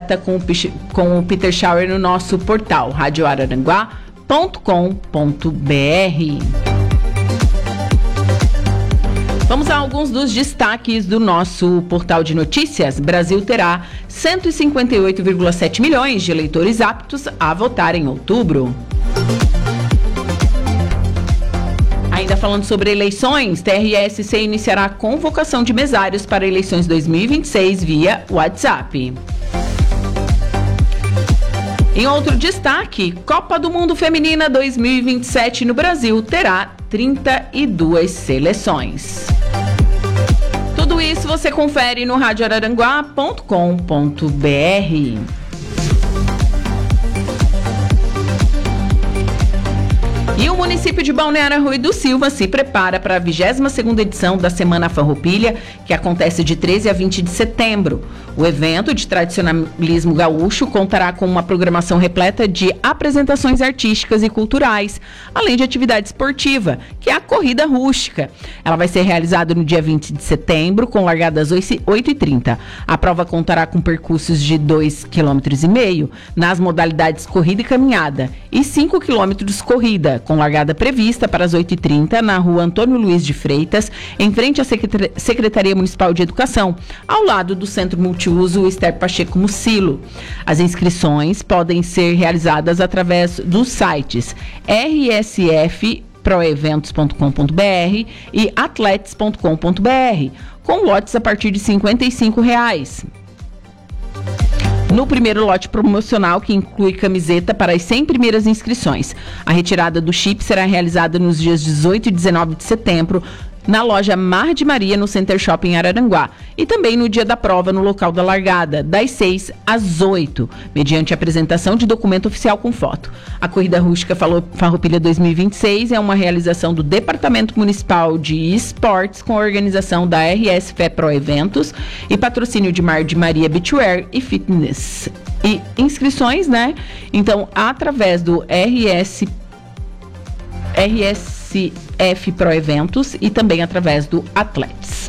completa com o Peter Schauer no nosso portal radioararanguá.com.br. Vamos a alguns dos destaques do nosso portal de notícias. Brasil terá 158,7 milhões de eleitores aptos a votar em outubro. Ainda falando sobre eleições, TRE-SC iniciará a convocação de mesários para eleições 2026 via WhatsApp. Em outro destaque, Copa do Mundo Feminina 2027 no Brasil terá 32 seleções. Tudo isso você confere no radioararanguá.com.br. E o município de Balneário Arroio do Silva se prepara para a 22ª edição da Semana Farroupilha, que acontece de 13 a 20 de setembro. O evento de tradicionalismo gaúcho contará com uma programação repleta de apresentações artísticas e culturais, além de atividade esportiva, que é a corrida rústica. Ela vai ser realizada no dia 20 de setembro, com largada às 8h30. A prova contará com percursos de 2,5 km nas modalidades corrida e caminhada, e 5 km corrida, com largada prevista para as 8h30 na rua Antônio Luiz de Freitas, em frente à Secretaria Municipal de Educação, ao lado do Centro Multiuso Esther Pacheco Mucilo. As inscrições podem ser realizadas através dos sites rsfproeventos.com.br e atletes.com.br, com lotes a partir de R$ 55. No primeiro lote promocional, que inclui camiseta para as 100 primeiras inscrições. A retirada do chip será realizada nos dias 18 e 19 de setembro, na loja Mar de Maria, no Center Shopping Araranguá, e também no dia da prova no local da largada, das 6 às 8, mediante apresentação de documento oficial com foto. A Corrida Rústica Farroupilha 2026 é uma realização do Departamento Municipal de Esportes, com a organização da RS Fé Pro Eventos e patrocínio de Mar de Maria Beachwear e Fitness. E inscrições, né? Então, através do RSF Pro Eventos e também através do Atletes.